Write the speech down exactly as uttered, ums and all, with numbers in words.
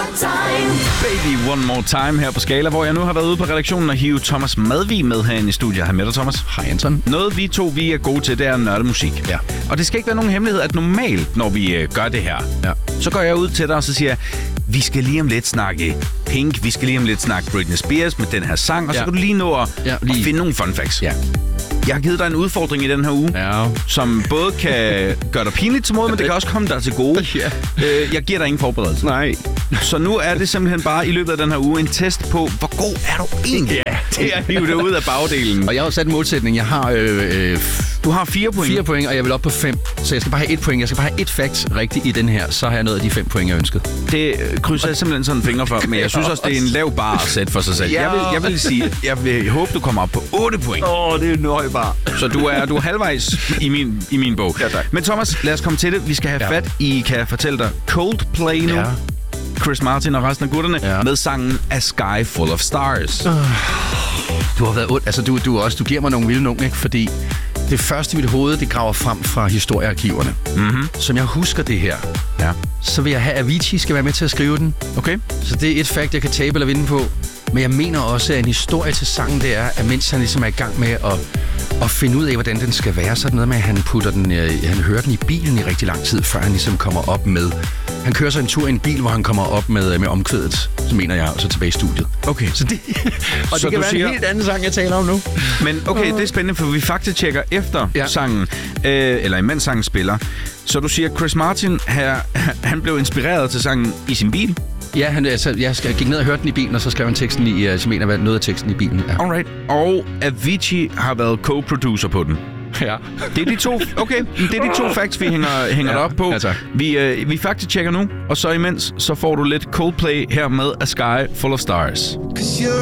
Baby One More Time her på Skala, hvor jeg nu har været ude på redaktionen og hive Thomas Madvig med herinde i studiet. Hej med dig, Thomas. Hej, Anton. Noget vi to vi er gode til, det er nørdemusik. Ja. Og det skal ikke være nogen hemmelighed, at normalt, når vi øh, gør det her, ja. så går jeg ud til dig og så siger jeg, vi skal lige om lidt snakke Pink, vi skal lige om lidt snakke Britney Spears med den her sang, og ja. så kan du lige nå at, ja, lige. at finde nogle fun facts. Ja. Jeg har givet dig en udfordring i den her uge, ja. som både kan gøre dig pinligt til måde, men det kan også komme dig til gode. Ja. Øh, jeg giver dig ingen forberedelse. Nej. Så nu er det simpelthen bare i løbet af den her uge en test på, hvor god er du egentlig? Ja, det er at hive det ud af bagdelen. Og jeg har jo sat en målsætning. Jeg har øh, øh, du har fire point. Fire point, og jeg vil op på fem. Så jeg skal bare have et point. Jeg skal bare have et fact rigtigt i den her. Så har jeg nået af de fem point, jeg ønskede. Det krydser jeg simpelthen sådan en finger for. Men jeg synes også, det er en lav bar at sætte for sig selv. Ja. Jeg, vil, jeg vil sige, jeg vil håbe, du kommer op på otte point. Åh, oh, det er en høj bar. Så du er, du er halvvejs i min, i min bog. Ja, tak. Men Thomas, lad os komme til det. Vi skal have ja. fat i, kan jeg fortælle dig, Coldplay nu. Ja. Chris Martin og resten af gutterne ja. med sangen A Sky Full of Stars. Uh, du har været ondt. Altså, du, du, også, du giver mig nogle vilde nogle, ikke? Fordi det første i mit hoved, det graver frem fra historiearkiverne. Mm-hmm. Som jeg husker det her, ja. så vil jeg have, at Avicii skal være med til at skrive den. Okay. Så det er et fact, jeg kan tabe eller vinde på. Men jeg mener også, at en historie til sangen, det er, at mens han ligesom er i gang med at, at finde ud af, hvordan den skal være, så er det noget med, at han putter den, han hører den i bilen i rigtig lang tid, før han ligesom kommer op med. Han kører så en tur i en bil, hvor han kommer op med, med omkvædet, så mener jeg, og så tilbage i studiet. Okay. Så det, og så det kan være siger... en helt anden sang, jeg taler om nu. Men okay, det er spændende, for vi faktisk tjekker efter ja. sangen, øh, eller imens sangen spiller. Så du siger, Chris Martin, her, han blev inspireret til sangen i sin bil? Ja, han, altså, jeg gik ned og hørte den i bilen, og så skrev han teksten i, jeg mener, hvad noget af teksten i bilen. Ja. Alright. Og Avicii har været co-producer på den. Ja. Det er de to, okay, det er de to facts, vi hænger, hænger ja. op på. Ja, vi, øh, vi faktisk tjekker nu, og så imens, så får du lidt Coldplay her med A Sky Full of Stars.